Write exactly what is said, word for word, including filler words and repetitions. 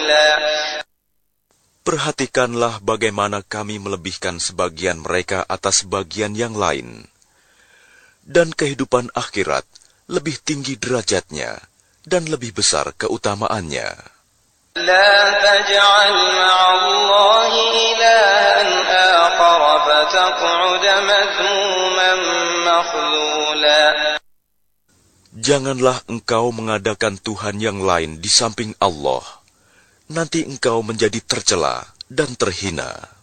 Perhatikanlah bagaimana kami melebihkan sebagian mereka atas sebagian yang lain. Dan kehidupan akhirat lebih tinggi derajatnya dan lebih besar keutamaannya. لا تجعل مع الله إلها آخر فتقعد مذموما مخذولا. Janganlah engkau mengadakan Tuhan yang lain di samping Allah. Nanti engkau menjadi tercela dan terhina.